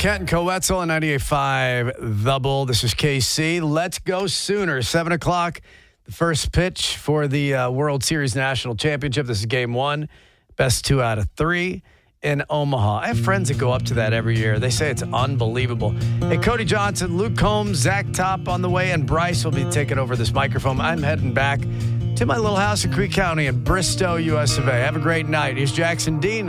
Kent and Coetzel on 98.5 The Bull. This is KC. Let's go Sooners. 7 o'clock, the first pitch for the World Series National Championship. This is game one. Best 2 out of 3 in Omaha. I have friends that go up to that every year. They say it's unbelievable. Hey, Cody Johnson, Luke Combs, Zach Top on the way, and Bryce will be taking over this microphone. I'm heading back to my little house in Creek County in Bristow, US of A. Have a great night. Here's Jackson Dean.